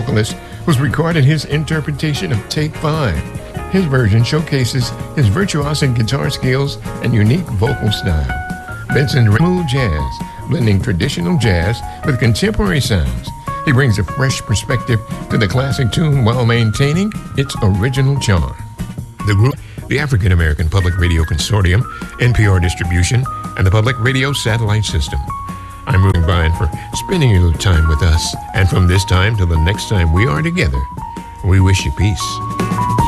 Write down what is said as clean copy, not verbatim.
vocalist who's recorded his interpretation of Take 5. His version showcases his virtuosic guitar skills and unique vocal style. Benson smooth jazz, blending traditional jazz with contemporary sounds. He brings a fresh perspective to the classic tune while maintaining its original charm. The group, the African American Public Radio Consortium, NPR Distribution, and the Public Radio Satellite System. I'm Ruben Bryant for spending a little time with us. And from this time till the next time we are together, we wish you peace.